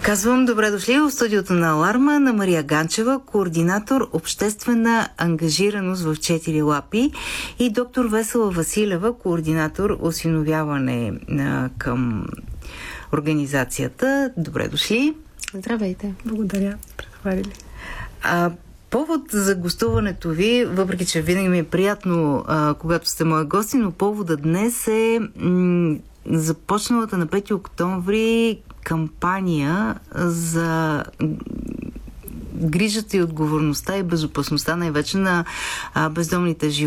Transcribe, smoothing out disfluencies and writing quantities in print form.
Казвам добре дошли в студиото на Аларма на Мария Ганчева, координатор обществена ангажираност в 4 лапи, и доктор Весела Василева, координатор осиновяване към организацията. Добре дошли. Здравейте. Благодаря. Предхвалили. Повод за гостуването ви, въпреки че винаги ми е приятно, когато сте мои гости, но поводът днес е започналата на 5 октомври кампания за грижата и отговорността и безопасността най-вече на бездомните